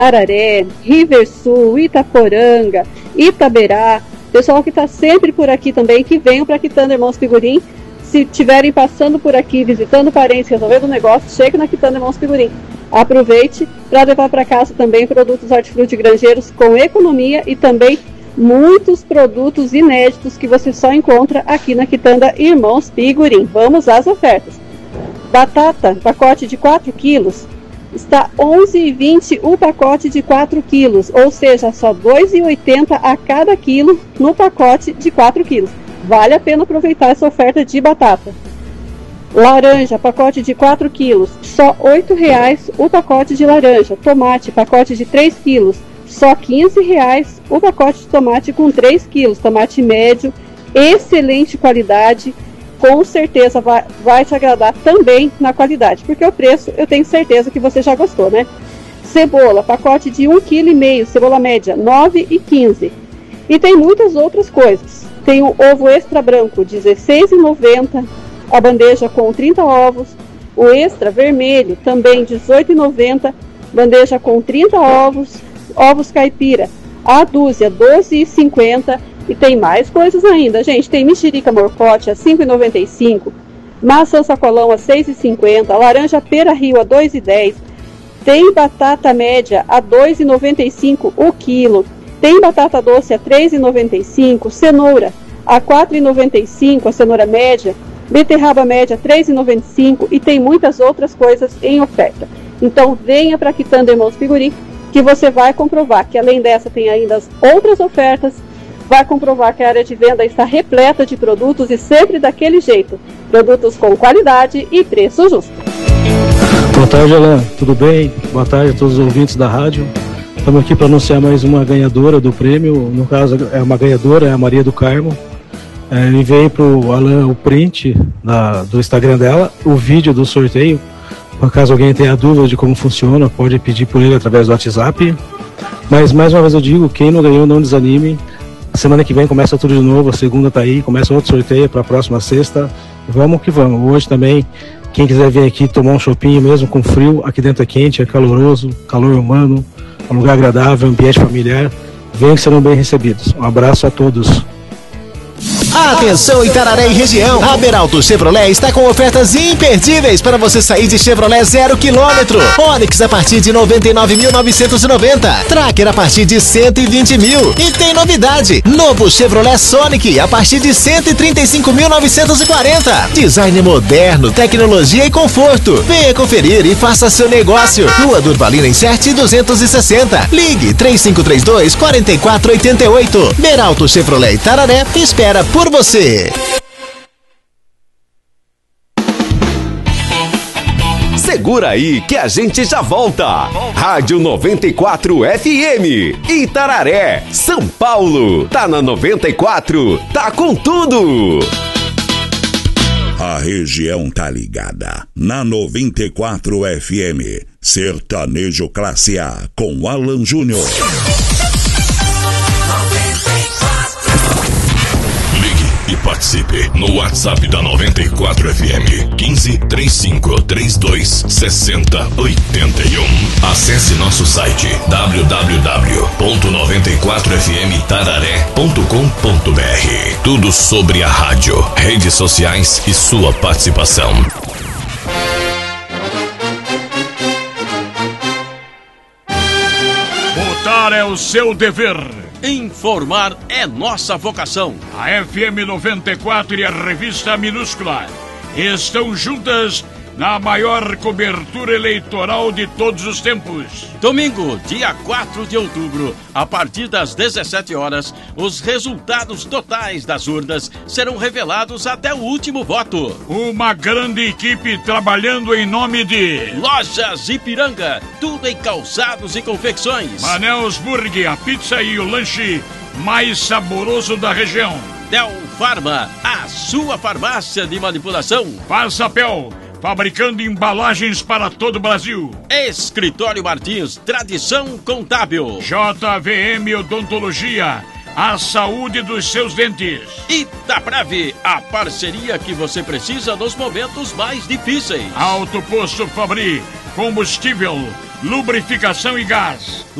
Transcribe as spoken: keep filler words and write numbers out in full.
Itararé, Riversul, Itaporanga, Itaberá, pessoal que está sempre por aqui também, que venham para Quitanda Irmãos Pigurim. Se estiverem passando por aqui, visitando parentes, resolvendo o negócio, chegue na Quitanda Irmãos Pigurim. Aproveite para levar para casa também produtos hortifruti granjeiros com economia e também muitos produtos inéditos que você só encontra aqui na Quitanda Irmãos Pigurim. Vamos às ofertas. Batata, pacote de quatro quilos, está onze reais e vinte centavos o pacote de quatro quilos, ou seja, só dois reais e oitenta centavos a cada quilo no pacote de quatro quilos. Vale a pena aproveitar essa oferta de batata. Laranja, pacote de quatro quilos, só oito reais o pacote de laranja. Tomate, pacote de três quilos, só quinze reais o pacote de tomate com três quilos. Tomate médio, excelente qualidade. Com certeza vai, vai te agradar também na qualidade, porque o preço eu tenho certeza que você já gostou, né? Cebola, pacote de um vírgula cinco quilo, cebola média, nove reais e quinze centavos. E tem muitas outras coisas. Tem o ovo extra branco, dezesseis reais e noventa centavos, a bandeja com trinta ovos. O extra vermelho, também dezoito reais e noventa centavos, bandeja com trinta ovos. Ovos caipira, a dúzia, doze reais e cinquenta centavos. E tem mais coisas ainda, gente. Tem mexerica morcote a cinco reais e noventa e cinco centavos, maçã sacolão a seis reais e cinquenta centavos, laranja pera rio a dois reais e dez centavos, tem batata média a dois reais e noventa e cinco centavos o quilo, tem batata doce a três reais e noventa e cinco centavos, cenoura a quatro reais e noventa e cinco centavos, a cenoura média, beterraba média três reais e noventa e cinco centavos e tem muitas outras coisas em oferta. Então venha para Quitanda Irmãos Pigurim, que você vai comprovar que além dessa tem ainda as outras ofertas. Vai comprovar que a área de venda está repleta de produtos e sempre daquele jeito. Produtos com qualidade e preço justo. Boa tarde, Alain. Tudo bem? Boa tarde a todos os ouvintes da rádio. Estamos aqui para anunciar mais uma ganhadora do prêmio. No caso, é uma ganhadora, é a Maria do Carmo. É, enviei para o Alain o print da, do Instagram dela, o vídeo do sorteio. Por caso alguém tenha dúvida de como funciona, pode pedir por ele através do WhatsApp. Mas, mais uma vez eu digo, quem não ganhou, não desanime. A semana que vem começa tudo de novo, a segunda tá aí, começa outro sorteio para a próxima sexta. Vamos que vamos. Hoje também, quem quiser vir aqui tomar um chopinho mesmo com frio, aqui dentro é quente, é caloroso, calor humano, um lugar agradável, ambiente familiar, venham que serão bem recebidos. Um abraço a todos. Atenção Itararé e região, a Beraldo Chevrolet está com ofertas imperdíveis para você sair de Chevrolet zero quilômetro. Onix a partir de noventa e nove mil novecentos e noventa, Tracker a partir de cento e vinte mil. E tem novidade, novo Chevrolet Sonic a partir de cento e trinta e cinco mil novecentos e quarenta. Design moderno, tecnologia e conforto. Venha conferir e faça seu negócio. Rua Durvalina em sete duzentos e sessenta. Ligue três cinco três dois, quatro quatro oito oito. Beraldo Chevrolet Itararé espera por você. Segura aí que a gente já volta. Rádio noventa e quatro F M, Itararé, São Paulo. Tá na noventa e quatro, tá com tudo. A região tá ligada na noventa e quatro F M. Sertanejo Classe A com Alan Júnior. E participe no WhatsApp da noventa e quatro F M quinze, trinta e cinco, trinta e dois, sessenta, oitenta e um. Acesse nosso site w w w ponto noventa e quatro f m itararé ponto com ponto b r. Tudo sobre a rádio, redes sociais e sua participação. Votar é o seu dever. Informar é nossa vocação. A F M noventa e quatro e a revista Minúscula estão juntas na maior cobertura eleitoral de todos os tempos. Domingo, dia quatro de outubro, a partir das dezessete horas, os resultados totais das urnas serão revelados até o último voto. Uma grande equipe trabalhando em nome de Lojas Ipiranga, tudo em calçados e confecções. Manel's Burger, a pizza e o lanche mais saboroso da região. Del Farma, a sua farmácia de manipulação. Passapel, fabricando embalagens para todo o Brasil. Escritório Martins, tradição contábil. J V M Odontologia, a saúde dos seus dentes. Itaprave, a parceria que você precisa nos momentos mais difíceis. Alto Posto Fabri, combustível, lubrificação e gás.